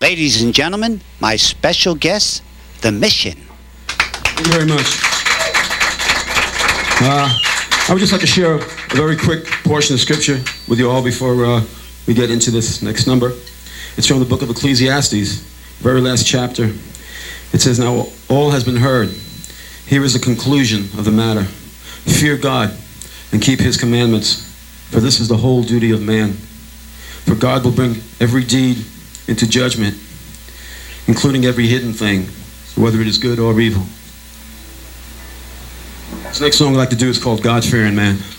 Ladies and gentlemen, my special guest, The Mission. Thank you very much. I would just like to share a very quick portion of scripture with you all before we get into this next number. It's from the book of Ecclesiastes, very last chapter. It says, "Now all has been heard. Here is the conclusion of the matter. Fear God and keep his commandments, for this is the whole duty of man. For God will bring every deed into judgment, including every hidden thing, whether it is good or evil." This next song I'd like to do is called God-Fearing Man.